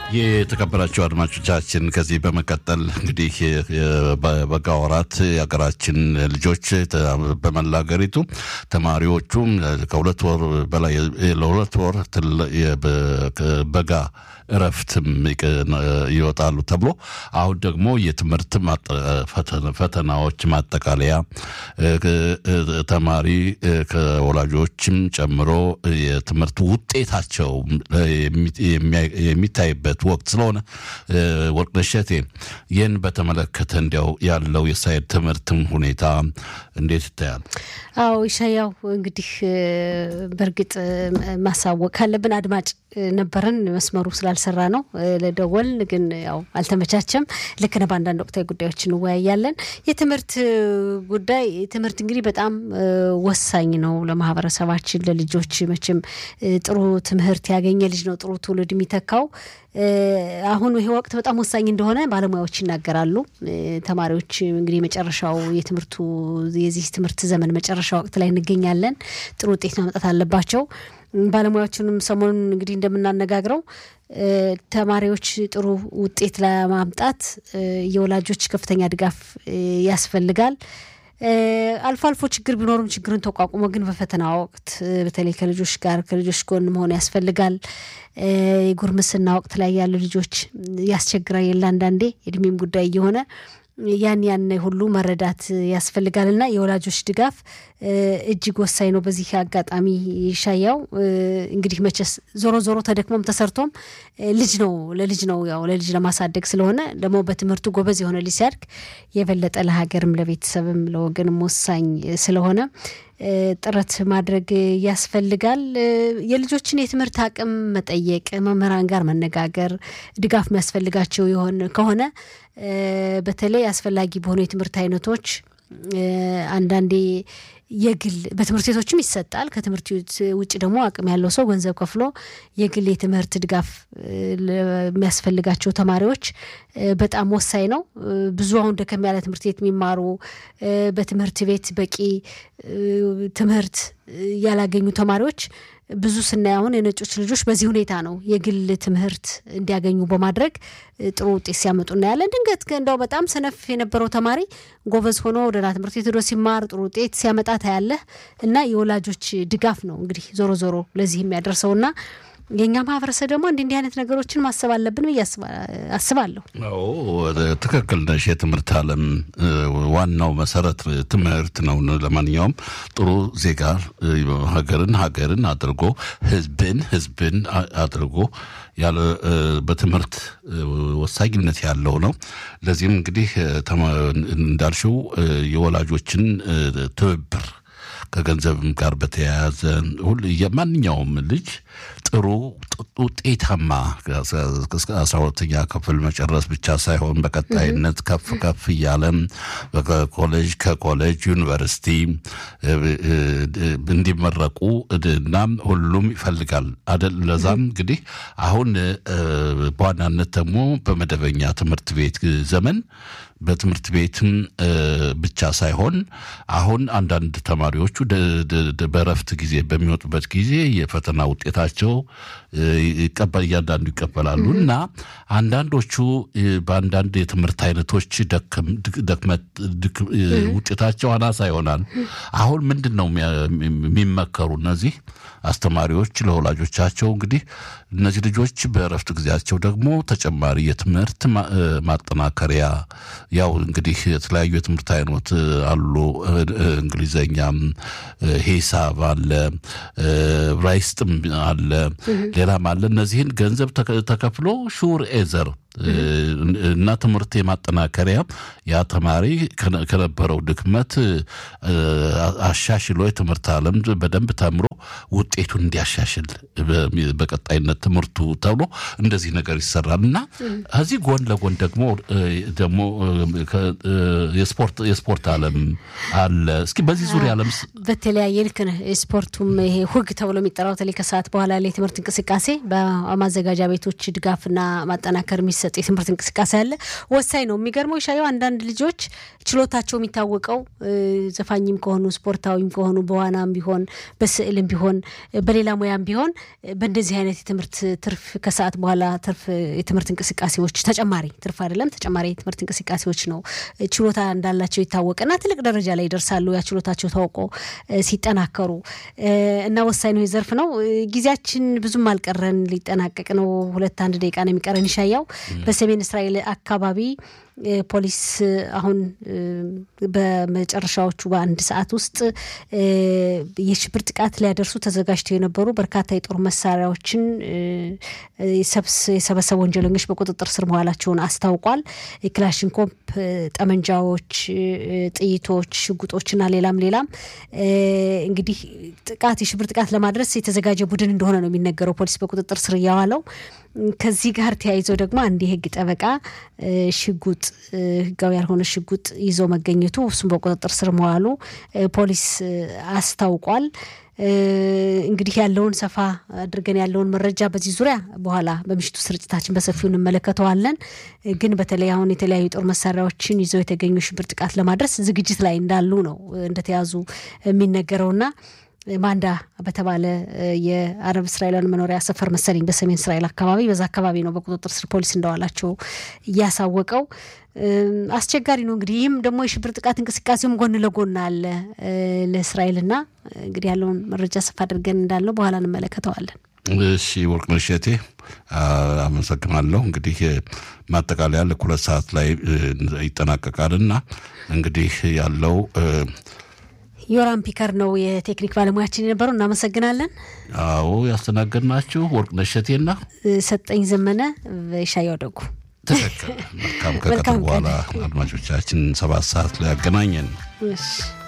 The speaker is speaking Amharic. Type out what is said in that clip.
የተከበራችሁ አድማጮቻችን ከዚህ በመቀጠል እንግዲህ በበጋ ወራት የሀገራችን ልጆች በመላ ሀገሪቱ ተማሪዎቹም ከሁለት ወር በላይ ለሁለት ወር በጋ እረፍትም ይወጣሉ ተብሎ አሁን ደግሞ የትምህርት ፈተናዎች ማጠቃለያ ተማሪ ከወላጆችም ጨምሮ የትምህርት ውጤታቸው የሚታይበት ወቅት ስለሆነ ወርቅነሸቴ ይህን በተመለከተ እንዲያው ያለው የሳይድ ትምህርትም ሁኔታ እንዴት ይታያል? አዎ ይሻያው እንግዲህ በርግጥ ማሳወቅ ካለብን አድማጭ ነበርን መስመሩ ስላልሰራ ነው ለደወል ግን ያው አልተመቻቸም ልክ ነው በአንዳንድ ወቅታዊ ጉዳዮች እንወያያለን የትምህርት ጉዳይ ትምህርት እንግዲህ በጣም ወሳኝ ነው ለማህበረሰባችን ለልጆች መቼም ጥሩ ትምህርት ያገኘ ልጅ ነው ጥሩ ትውልድ የሚተካው አሁን ይሄ ወቅት በጣም ወሳኝ እንደሆነ ባለሙያዎች ይናገራሉ ተማሪዎች እንግዲህ መጨረሻው የትምህርቱ የዚህ ትምህርት ዘመን መጨረሻ ወቅት ላይ እንገኛለን ጥሩ ውጤት ማምጣት አለባቸው ባለሙያዎችንም ሰሞኑን እንግዲህ እንደምናነጋግረው ተማሪዎች ጥሩ ውጤት ለማምጣት የወላጆች ከፍተኛ ድጋፍ ያስፈልጋል አልፎ አልፎ ችግር ቢኖርም ችግርን ተቋቁሞ ግን በፈተና ወቅት በተለይ ከልጆች ጎን መሆን ያስፈልጋል የጉርምስና ወቅት ላይ ያሉ ልጆች ያስቸግራል አንዳንዴ እድሜም ጉዳይ የሆነ ያን ሁሉ መረዳት ያስፈልጋልና የወላጆች ድጋፍ እጅግ ወሳኝ ነው በዚህ አጋጣሚ ይሻያው እንግዲህ መቸስ ዞሮ ተደክሞም ተሰርቶም ልጅ ነው ያው ለልጅ ለማሳደግ ስለሆነ ደግሞ በትምህርቱ ጎበዝ የሆነ ልጅ ሲያድግ የበለጠ ለሀገርም ለቤተሰብም ለወገንም ወሳኝ ስለሆነ ጥረት ማድረግ ያስፈልጋል የልጆችን የትምህርት አቅም መጠየቅ መምህራን ጋር መነጋገር ድጋፍ የሚያስፈልጋቸው ከሆነ በተለይ አስፈላጊ በሆኑ የትምህርት አይነቶች አንዳንዴ የግል በትምህርት ቤቶችም ይሰጣል ከትምህርት ውጪ ደግሞ አቅም ያለው ሰው ገንዘብ ከፍሎ የግል የትምህርት ድጋፍ የሚያስፈልጋቸው ተማሪዎች በጣም ወሳኝ ነው ብዙ አሁን ደከም ያለ ትምህርት ቤት የሚማሩ በትምህርት ቤት በቂ ትምህርት ያላገኙ ተማሪዎች ብዙ ስናያውን የነጮች ልጆች በዚህ ሁኔታ ነው የግል ትምህርት እንዲያገኙ በማድረግ ጥሩ ውጤት ሲያመጡና ያለን ድንገት እንደው በጣም ሰነፍ የነበረው ተማሪ ጎበዝ ሆኖ ወደ ትምህርት ቤት ሄዶ ሲማር ጥሩ ውጤት ሲያመጣ ታያለ እና የወላጆች ድጋፍ ነው እንግዲህ ዞሮ ለዚህ የሚያደርሰውና የኛ ማህበረሰብ ደግሞ እንዲህ አይነት ነገሮችን ማሰብ አለብን አስባለሁ አዎ ትክክል ነሽ የትምህርት ዓለም ዋናው መሰረት ትምህርት ነው ለማንኛውም ጥሩ ዜጋ ሀገርን አድርጎ ህዝብን አድርጎ ያለ በትምህርት ወሳኝነት ያለው ነው ለዚህም እንግዲህ እንዳልሽው የወላጆችን ትብብር ከገንዘብም ጋር በተያያዘ ሁሉ የማንኛውም ልጅ ጥሩ ውጤታማ እስከ 12ኛ ክፍል መጨረስ ብቻ ሳይሆን በቀጣይነት ከፍ ያለም ከኮሌጅ ዩኒቨርሲቲ እንዲመረቁ እና ሁሉም ይፈልጋል አይደል ለዛም እንግዲህ አሁን በዋናነት ደግሞ በመደበኛ ትምህርት ቤት ዘመን በትምህርት ቤትም ብቻ ሳይሆን አሁን አንዳንድ ተማሪዎቹ በረፍት ጊዜ በሚወጡበት ጊዜ የፈተና ውጤታቸው ይቀበላሉ እና አንዳንዶቹ በአንዳንድ የትምህርት አይነቶች ውጤታቸው አናሳ ይሆናል አሁን ምንድነው የሚመከሩ እነዚህ አስተማሪዎች ለወላጆቻቸው እንግዲህ እነዚህ ልጆች በረፍት ጊዜያቸው ደግሞ ተጨማሪ የትምህርት ማጠናከሪያ ያው እንግዲህ የተለያዩ የትምህርት አይነት አሉ እንግሊዘኛም ሂሳብ አለ ራይስትም አለ ሌላም አለ እነዚህን ገንዘብ ተከፍሎ ሹር ኤዘር እና ትምህርት የማጠናከሪያ ያ ተማሪ ከነበረው ድክመት አሻሽሎ የትምህርት ዓለም በደንብ ተምሮ ውጤቱን እንዲያሻሽል በቀጣይነት ትምህርቱ ተብሎ እንደዚህ ነገር ይሰራልና እዚህ ጎን ለጎን ደግሞ የስፖርት ዓለም አለ እስኪ በዚህ ዙሪያ ዓለም በተለያየ ልክ ነው ስፖርቱም ይሄ ሁግ ተብሎ የሚጠራው ተለይ ከሰዓት በኋላ ላይ ትምህርት እንቅስቃሴ በማዘጋጃ ቤቶች ድጋፍና ማጠናከር የሚሰጥ የትምህርት እንቅስቃሴ አለ ወሳኝ ነው የሚገርመው ሻዩ አንዳንድ ልጆች ችሎታቸው የሚታወቀው ዘፋኝም ከሆኑ ስፖርታዊም ከሆኑ በዋናም ቢሆን በስዕልም ቢሆን በሌላ ሙያም ቢሆን በእንደዚህ አይነት የትምህርት ትርፍ ከሰዓት በኋላ ትርፍ የትምህርት እንቅስቃሴዎች ተጨማሪ ትርፍ አይደለም ተጨማሪ የትምህርት እንቅስቃሴዎች ነው ችሎታ እንዳላቸው ይታወቅና ትልቅ ደረጃ ላይ ይደርሳሉ ያ ችሎታቸው ታውቆ ሲጠናከሩ እና ወሳኝ ነው የዘርፍ ነው ጊዜያችን ብዙም አልቀረን ሊጠናቀቅ ነው 2-1 ደቂቃ ነው የሚቀረን ይሻያው በሰሜን እስራኤል አካባቢ ፖሊስ አሁን በመጨረሻዎቹ በአንድ ሰዓት ውስጥ የሽብር ጥቃት ሊያደርሱ ተዘጋጅተው የነበሩ በርካታ የጦር መሳሪያዎችን የሰበሰቡ ወንጀለኞች በቁጥጥር ስር መዋላቸውን አስታውቋል ክላሽንኮቭ ጠመንጃዎች ጥይቶች ሽጉጦችና ሌላም እንግዲህ ጥቃት የሽብር ጥቃት ለማድረስ የተዘጋጀ ቡድን እንደሆነ ነው የሚነገረው ፖሊስ በቁጥጥር ስር ያዋለው ከዚህ ጋር ተያይዞ ደግሞ አንድ የህግ ጠበቃ ሽጉጥ ህጋዊ ያልሆነ ሽጉጥ ይዞ መገኘቱ እሱም በቁጥጥር ስር መዋሉ ፖሊስ አስታውቋል እንግዲህ ያለውን ሰፋ አድርገን ያለውን መረጃ በዚህ ዙሪያ በኋላ በምሽቱ ስርጭታችን በሰፊው እንመለከተዋለን ግን በተለይ አሁን የተለያዩ ጦር መሳሪያዎችን ይዘው የተገኙ ሽብር ጥቃት ለማድረስ ዝግጅት ላይ እንዳሉ ነው እንደተያዙ የሚነገረውና ማንዳ በተባለ የአረብ እስራኤላውያን መኖሪያ ሰፈር መሰለኝ በሰሜን እስራኤል አካባቢ በዛ አካባቢ ነው በቁጥጥር ስር ፖሊስ እንደዋላቸው ያሳወቀው አስቸጋሪ ነው እንግዲህ ይህም ደግሞ የሽብር ጥቃት እንቅስቃሴውም ጎን ለጎን አለ ለእስራኤልና እንግዲህ ያለውን መረጃ ሰፋ አድርገን እንዳለው በኋላ እንመለከተዋለን እሺ ወርቅነሽ እቴ አመሰግናለሁ እንግዲህ ማጠቃለያ ለ2 ሰዓት ላይ ይጠናቀቃልና እንግዲህ ያለው ዮራም ፒከር ነው የቴክኒክ ባለሙያችን የነበረው እናመሰግናለን አዎ ያስተናገድናችሁ ወርቅነሽ እቴና ሰጠኝ ዘመነ ሻያው ደጉ ተከከለ መልካም ከቀጠሮ በኋላ አድማጮቻችን 7 ሰዓት ላይ ያገናኘን እሺ